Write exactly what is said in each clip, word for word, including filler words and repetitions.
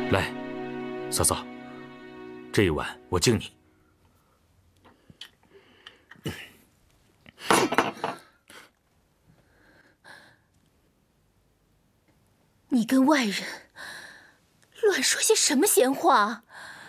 来，嫂嫂，这一碗我敬你。 你跟外人乱说些什么闲话？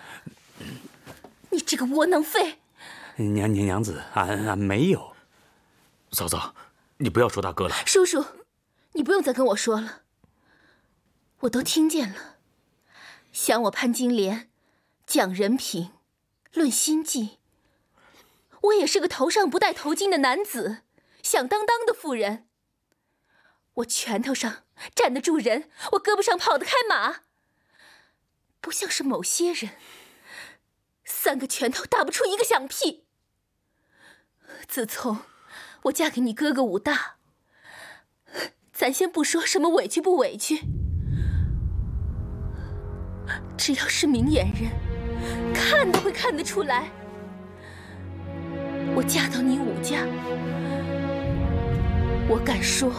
你这个窝囊废！ 娘娘娘子，俺俺没有。嫂嫂，你不要说大哥了。 叔叔，你不用再跟我说了，我都听见了。想我潘金莲，讲人品，论心计。我也是个头上不戴头巾的男子，响当当的妇人。我拳头上站得住人，我胳膊上跑得开马，不像是某些人，三个拳头打不出一个响屁。自从我嫁给你哥哥武大，咱先不说什么委屈不委屈，只要是明眼人，看都会看得出来，我嫁到你武家，我敢说。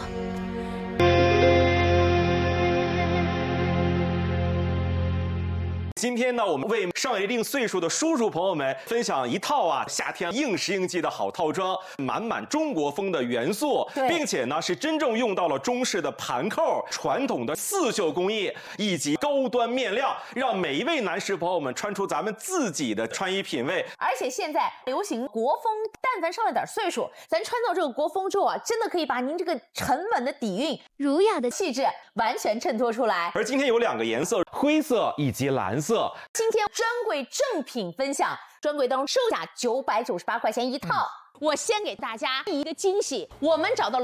今天呢，我们为上一定岁数的叔叔朋友们分享一套啊夏天应时应季的好套装，满满中国风的元素，并且呢是真正用到了中式的盘扣、传统的刺绣工艺以及高端面料，让每一位男士朋友们穿出咱们自己的穿衣品味。 而且现在流行国风，但凡上了点岁数，咱穿到这个国风之后啊，真的可以把您这个沉稳的底蕴、儒雅的气质完全衬托出来。 而今天有两个颜色，灰色以及蓝色。 今天专柜正品分享，专柜当中售价九百九十八块钱一套，嗯、我先给大家一个惊喜，我们找到了。